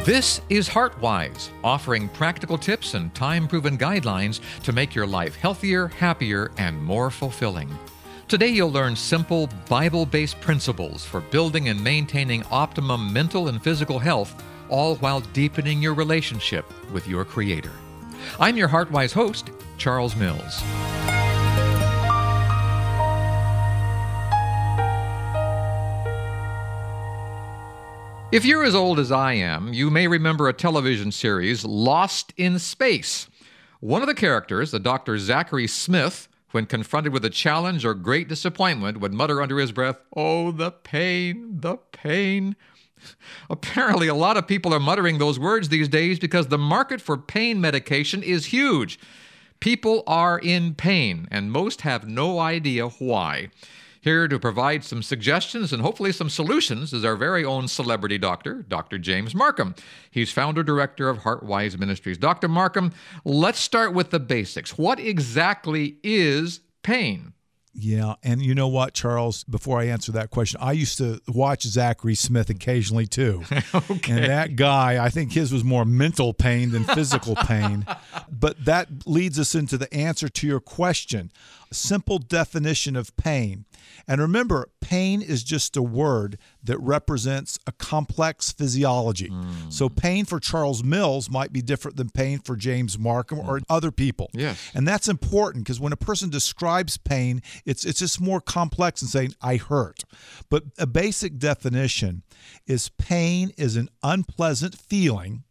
This is HeartWise, offering practical tips and time-proven guidelines to make your life healthier, happier, and more fulfilling. Today you'll learn simple, Bible-based principles for building and maintaining optimum mental and physical health, all while deepening your relationship with your Creator. I'm your HeartWise host, Charles Mills. If you're as old as I am, you may remember a television series, Lost in Space. One of the characters, the Dr. Zachary Smith, when confronted with a challenge or great disappointment, would mutter under his breath, "Oh, the pain, the pain." Apparently, a lot of people are muttering those words these days because the market for pain medication is huge. People are in pain, and most have no idea why. Here to provide some suggestions and hopefully some solutions is our very own celebrity doctor, Dr. James Marcum. He's founder-director of HeartWise Ministries. Dr. Marcum, let's start with the basics. What exactly is pain? Yeah, and you know what, Charles, before I answer that question, I used to watch Zachary Smith occasionally too. Okay. And that guy, I think his was more mental pain than physical pain. But that leads us into the answer to your question. A simple definition of pain. And remember, pain is just a word that represents a complex physiology. So pain for Charles Mills might be different than pain for James Marcum or other people. Yes. And that's important because when a person describes pain, it's just more complex than saying, I hurt. But a basic definition is pain is an unpleasant feeling,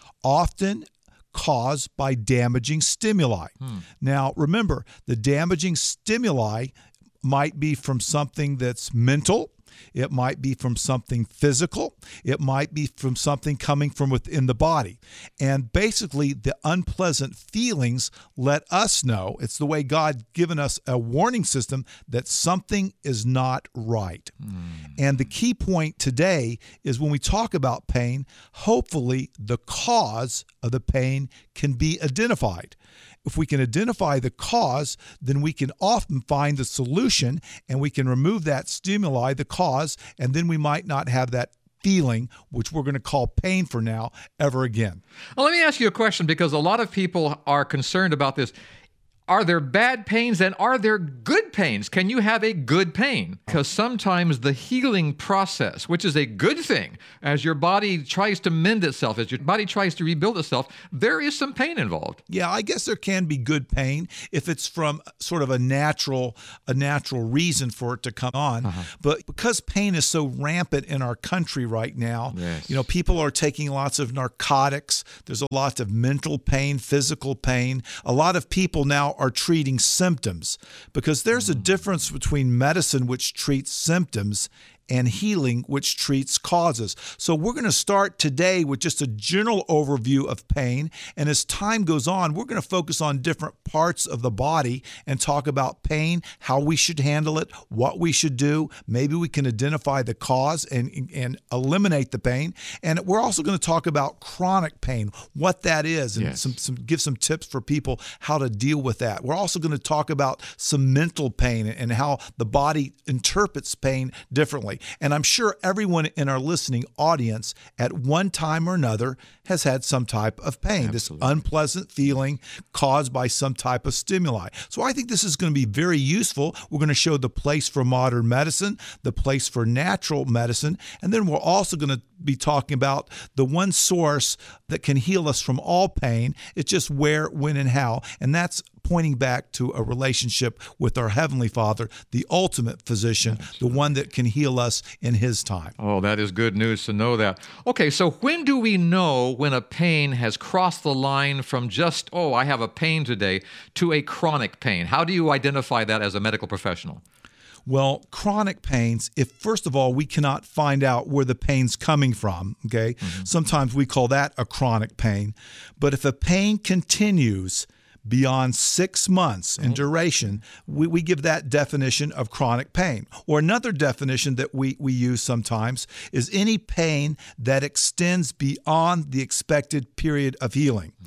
often caused by damaging stimuli. Now, remember, the damaging stimuli might be from something that's mental. It might be from something physical. It might be from something coming from within the body. And basically, the unpleasant feelings let us know, it's the way God given us a warning system that something is not right. And the key point today is when we talk about pain, hopefully the cause of the pain can be identified. If we can identify the cause, then we can often find the solution and we can remove that stimuli, the cause, and then we might not have that feeling, which we're going to call pain for now, ever again. Well, let me ask you a question because a lot of people are concerned about this. Are there bad pains and are there good pains? Can you have a good pain? Because sometimes the healing process, which is a good thing, as your body tries to mend itself, as your body tries to rebuild itself, there is some pain involved. Yeah, I guess there can be good pain if it's from sort of a natural reason for it to come on. But because pain is so rampant in our country right now, Yes. you know, people are taking lots of narcotics. There's a lot of mental pain, physical pain. A lot of people now are treating symptoms because there's a difference between medicine, which treats symptoms, and healing, which treats causes. So we're going to start today with just a general overview of pain. And as time goes on, we're going to focus on different parts of the body and talk about pain, how we should handle it, what we should do. Maybe we can identify the cause and eliminate the pain. And we're also going to talk about chronic pain, what that is, and Yes. give some tips for people how to deal with that. We're also going to talk about some mental pain and how the body interprets pain differently. And I'm sure everyone in our listening audience at one time or another has had some type of pain, Absolutely. this unpleasant feeling caused by some type of stimuli. So I think this is going to be very useful. We're going to show the place for modern medicine, the place for natural medicine, and then we're also going to be talking about the one source that can heal us from all pain. It's just where, when, and how. And that's pointing back to a relationship with our Heavenly Father, the ultimate physician, the one that can heal us in His time. Oh, that is good news to know that. Okay, so when do we know when a pain has crossed the line from just, oh, I have a pain today, to a chronic pain? How do you identify that as a medical professional? Well, chronic pains, if first of all, we cannot find out where the pain's coming from, okay? Sometimes we call that a chronic pain. But if a pain continues beyond 6 months in duration, we give that definition of chronic pain. Or another definition that we use sometimes is any pain that extends beyond the expected period of healing.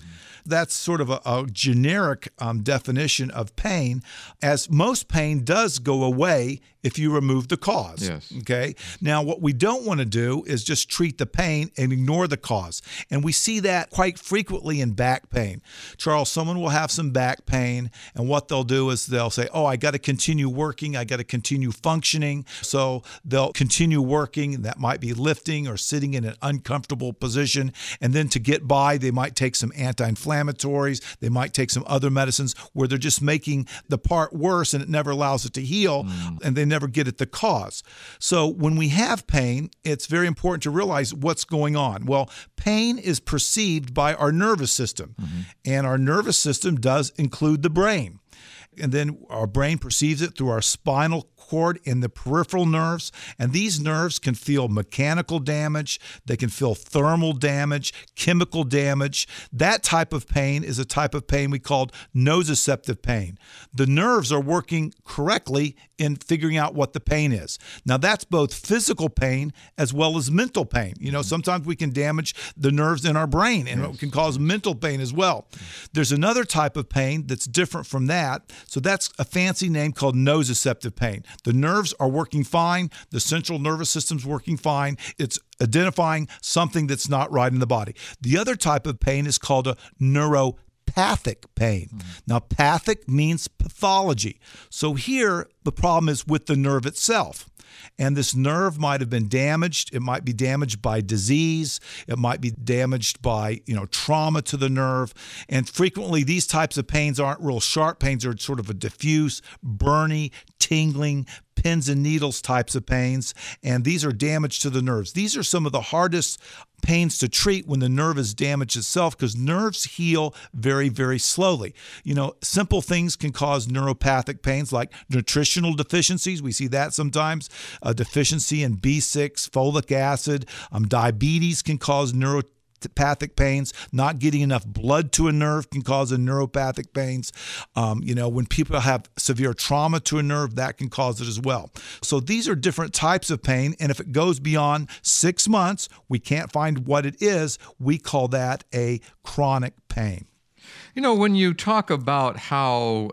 That's sort of a generic definition of pain, as most pain does go away if you remove the cause. Yes. Okay. Now, what we don't want to do is just treat the pain and ignore the cause. And we see that quite frequently in back pain. Charles, someone will have some back pain, and what they'll do is they'll say, oh, I got to continue working. I got to continue functioning. So they'll continue working. That might be lifting or sitting in an uncomfortable position. And then to get by, they might take some anti-inflammatories. They might take some other medicines where they're just making the part worse, and it never allows it to heal. And they never get at the cause. So when we have pain, it's very important to realize what's going on. Well, pain is perceived by our nervous system, and our nervous system does include the brain. And then our brain perceives it through our spinal cord and the peripheral nerves. And these nerves can feel mechanical damage. They can feel thermal damage, chemical damage. That type of pain is a type of pain we call nociceptive pain. The nerves are working correctly in figuring out what the pain is. Now, that's both physical pain as well as mental pain. You know, sometimes we can damage the nerves in our brain, and it can cause mental pain as well. There's another type of pain that's different from that. So that's a fancy name called nociceptive pain. The nerves are working fine. The central nervous system's working fine. It's identifying something that's not right in the body. The other type of pain is called a neuropathic pain. Now, pathic means pathology. So here, the problem is with the nerve itself. And this nerve might have been damaged. It might be damaged by disease. It might be damaged by, trauma to the nerve. And frequently, these types of pains aren't real sharp pains. They're sort of a diffuse, burny, tingling, pins and needles types of pains. And these are damage to the nerves. These are some of the hardest pains to treat when the nerve is damaged itself, because nerves heal very, very slowly. Simple things can cause neuropathic pains like nutritional deficiencies. We see that sometimes. A deficiency in B6, folic acid. Diabetes can cause neuropathic pains. Not getting enough blood to a nerve can cause a neuropathic pains. When people have severe trauma to a nerve, that can cause it as well. So these are different types of pain, and if it goes beyond 6 months, we can't find what it is, we call that a chronic pain. When you talk about how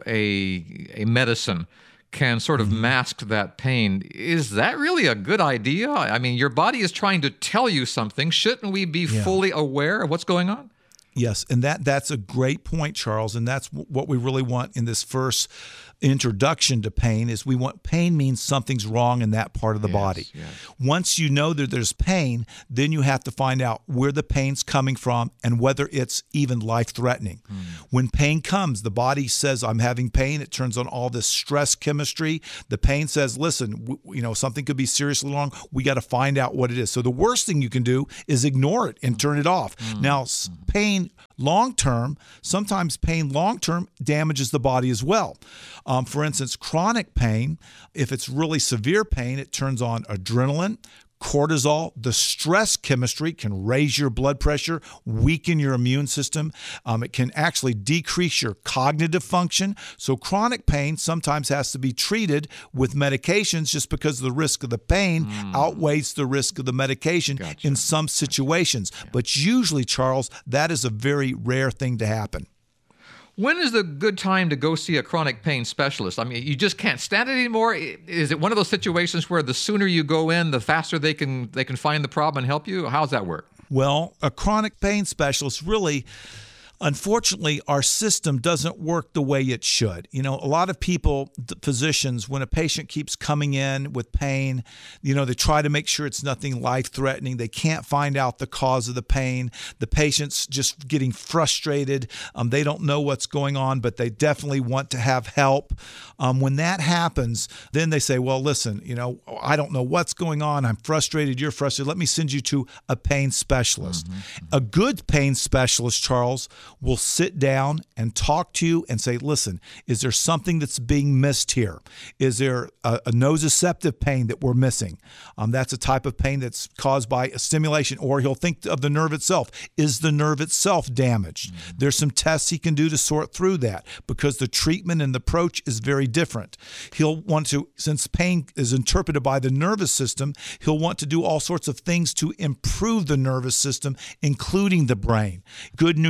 a medicine can sort of mask that pain, is that really a good idea? I mean, your body is trying to tell you something. Shouldn't we be fully aware of what's going on? Yes, and that's a great point, Charles, and that's what we really want in this first introduction to pain. Is we want pain means something's wrong in that part of the body. Yes. Once you know that there's pain, then you have to find out where the pain's coming from and whether it's even life-threatening. When pain comes, the body says, I'm having pain. It turns on all this stress chemistry. The pain says, listen, something could be seriously wrong. We got to find out what it is. So the worst thing you can do is ignore it and turn it off. Now, pain long-term, sometimes pain long-term damages the body as well. For instance, chronic pain, if it's really severe pain, it turns on adrenaline, cortisol. The stress chemistry can raise your blood pressure, weaken your immune system. It can actually decrease your cognitive function. So chronic pain sometimes has to be treated with medications just because the risk of the pain outweighs the risk of the medication in some situations. But usually, Charles, that is a very rare thing to happen. When is the good time to go see a chronic pain specialist? I mean, you just can't stand it anymore? Is it one of those situations where the sooner you go in, the faster they can find the problem and help you? How's that work? Well, a chronic pain specialist really, unfortunately, our system doesn't work the way it should. A lot of people, physicians, when a patient keeps coming in with pain, they try to make sure it's nothing life-threatening. They can't find out the cause of the pain. The patient's just getting frustrated. They don't know what's going on, but they definitely want to have help. When that happens, then they say, well, listen, I don't know what's going on. I'm frustrated. You're frustrated. Let me send you to a pain specialist. A good pain specialist, Charles, will sit down and talk to you and say, listen, is there something that's being missed here? Is there a nociceptive pain that we're missing? That's a type of pain that's caused by a stimulation, or he'll think of the nerve itself. Is the nerve itself damaged? There's some tests he can do to sort through that, because the treatment and the approach is very different. He'll want to, since pain is interpreted by the nervous system, he'll want to do all sorts of things to improve the nervous system, including the brain. Good nutrition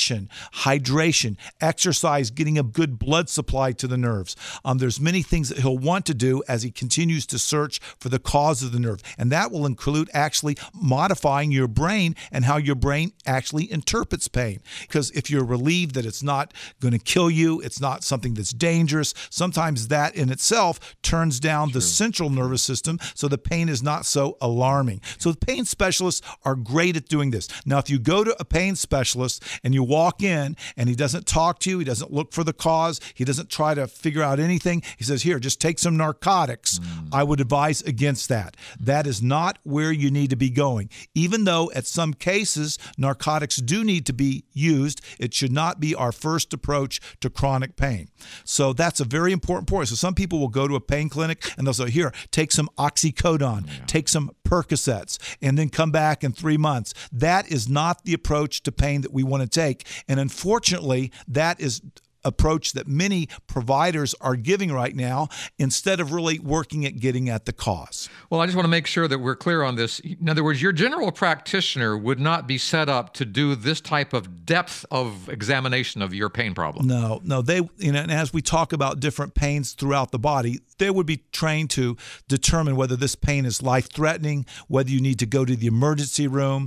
nutrition, hydration, exercise, getting a good blood supply to the nerves. There's many things that he'll want to do as he continues to search for the cause of the nerve. And that will include actually modifying your brain and how your brain actually interprets pain. Because if you're relieved that it's not going to kill you, it's not something that's dangerous, sometimes that in itself turns down the central nervous system, so the pain is not so alarming. So the pain specialists are great at doing this. Now, if you go to a pain specialist and you walk in and he doesn't talk to you, he doesn't look for the cause, he doesn't try to figure out anything, he says, here, just take some narcotics, I would advise against that. That is not where you need to be going. Even though at some cases narcotics do need to be used, it should not be our first approach to chronic pain. So that's a very important point. So some people will go to a pain clinic and they'll say, here, take some oxycodone, take some Percocets, and then come back in 3 months. That is not the approach to pain that we want to take. And unfortunately, that is approach that many providers are giving right now instead of really working at getting at the cause. Well, I just want to make sure that we're clear on this. In other words, your general practitioner would not be set up to do this type of depth of examination of your pain problem. No, they, and as we talk about different pains throughout the body, they would be trained to determine whether this pain is life-threatening, whether you need to go to the emergency room.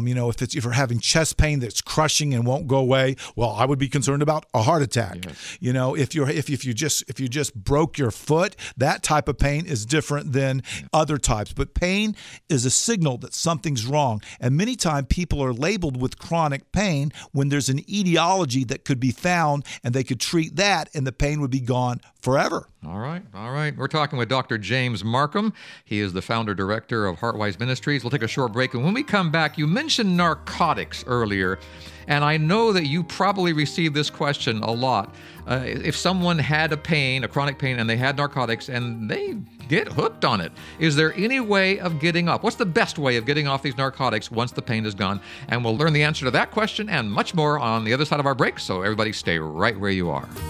If you're having chest pain that's crushing and won't go away, well, I would be concerned about a heart attack. Yes. If you just broke your foot, that type of pain is different than other types. But pain is a signal that something's wrong. And many times people are labeled with chronic pain when there's an etiology that could be found and they could treat that and the pain would be gone forever. All right. We're talking with Dr. James Marcum. He is the founder-director of Heartwise Ministries. We'll take a short break. And when we come back, you mentioned narcotics earlier. And I know that you probably received this question a lot. If someone had a chronic pain, and they had narcotics, and they get hooked on it, is there any way of getting off? What's the best way of getting off these narcotics once the pain is gone? And we'll learn the answer to that question and much more on the other side of our break. So everybody stay right where you are.